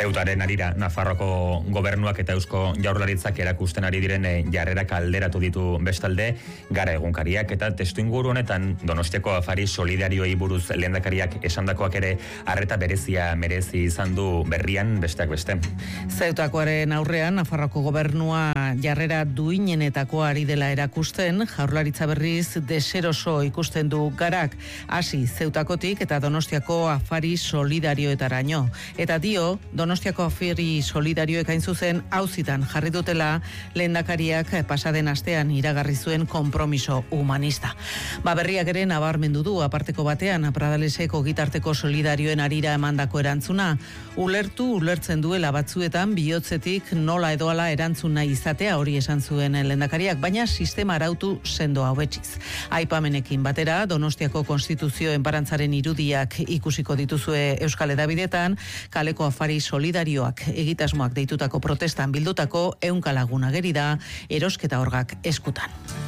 Zeutaren arira Nafarroko gobernuak eta Eusko Jaurlaritzak erakusten ari diren jarrerak alderatu ditu bestalde Gara egunkariak, eta testuinguru honetan Donostiako afari solidarioei buruz lehendakariak esandakoak ere arreta berezia merezi izan du berrian besteak beste. Zeutakoaren aurrean Nafarroko gobernua jarrera duinenetakoa ari dela erakusten, Jaurlaritza berriz deseroso ikusten du Garak, hasi Zeutakotik eta Donostiako afari solidarioetaraino. Eta dio, Donostiako afari solidarioek hain zuzen auzitan jarri dutela lehendakariak pasaden astean iragarri zuen konpromiso humanista. Berriak ere nabarmendu du aparteko batean Pradaleseko gitarteko solidarioen arira emandako erantzuna, ulertzen duela batzuetan bihotzetik nola edo hala erantzun nahi izatea, hori esan zuen lehendakariak, baina sistema arautu sendo hobetsiz. Aipamenekin batera, Donostiako konstituzio enparantzaren irudiak ikusiko dituzue Euskal Hedabideetan, kaleko afari solidarioak egitasmoak deitutako protestan bildutako 100 lagun ageri da erosketa orgak eskutan.